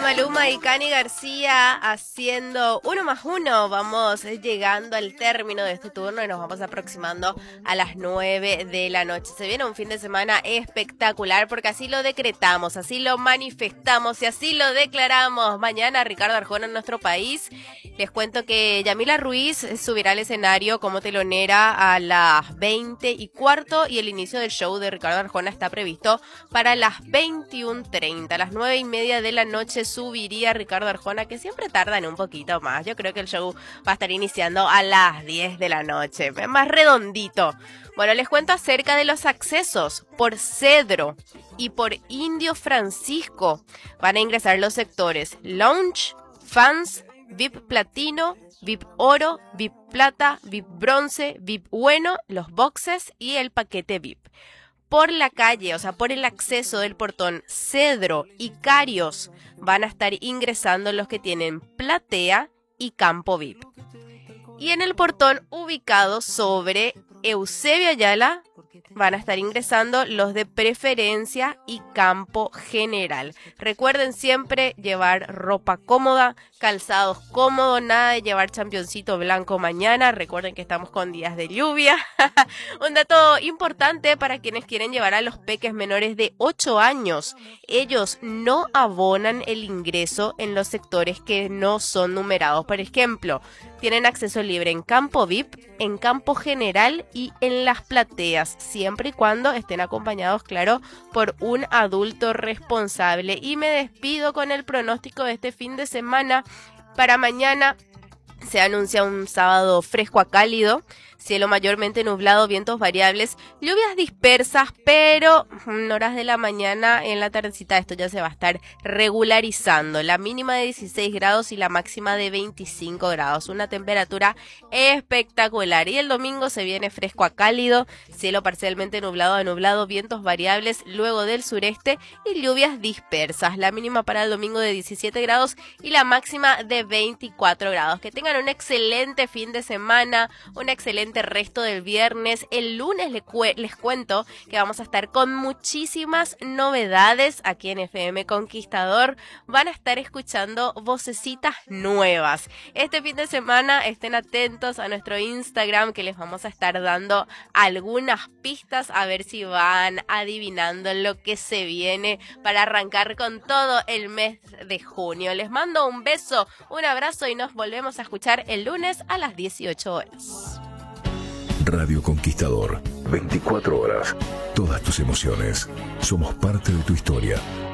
Maluma y Cani García haciendo 1+1. Vamos llegando al término de este turno y nos vamos aproximando a las 9 de la noche. Se viene un fin de semana espectacular porque así lo decretamos, así lo manifestamos y así lo declaramos. Mañana Ricardo Arjona en nuestro país. Les cuento que Yamila Ruiz subirá al escenario como telonera a las 20:15 y el inicio del show de Ricardo Arjona está previsto para las 21:30. A las 9:30 de la noche subiría Ricardo Arjona, que siempre tardan un poquito más. Yo creo que el show va a estar iniciando a las 10 de la noche, más redondito. Bueno, les cuento acerca de los accesos por Cedro y por Indio Francisco. Van a ingresar los sectores Lounge, Fans, VIP Platino, VIP Oro, VIP Plata, VIP Bronce, VIP Bueno, los boxes y el paquete VIP. Por la calle, o sea, por el acceso del portón Cedro y Carios, van a estar ingresando los que tienen platea y campo VIP. Y en el portón ubicado sobre Eusebio Ayala, van a estar ingresando los de preferencia y campo general. Recuerden siempre llevar ropa cómoda, calzados cómodos, nada de llevar championcito blanco mañana. Recuerden que estamos con días de lluvia. Un dato importante para quienes quieren llevar a los peques menores de 8 años. Ellos no abonan el ingreso en los sectores que no son numerados. Por ejemplo, tienen acceso libre en campo VIP, en campo general y en las plateas, siempre y cuando estén acompañados, claro, por un adulto responsable. Y me despido con el pronóstico de este fin de semana. Para mañana se anuncia un sábado fresco a cálido, cielo mayormente nublado, vientos variables, lluvias dispersas, pero en horas de la mañana, en la tardecita, esto ya se va a estar regularizando. La mínima de 16 grados y la máxima de 25 grados. Una temperatura espectacular. Y el domingo se viene fresco a cálido, cielo parcialmente nublado a nublado, vientos variables luego del sureste y lluvias dispersas. La mínima para el domingo de 17 grados y la máxima de 24 grados. Que tengan un excelente fin de semana, un excelente resto del viernes. El lunes les cuento que vamos a estar con muchísimas novedades aquí en FM Conquistador. Van a estar escuchando vocecitas nuevas. Este fin de semana estén atentos a nuestro Instagram, que les vamos a estar dando algunas pistas a ver si van adivinando lo que se viene para arrancar con todo el mes de junio. Les mando un beso, un abrazo y nos volvemos a escuchar el lunes a las 18 horas. Radio Conquistador, 24 horas. Todas tus emociones. Somos parte de tu historia.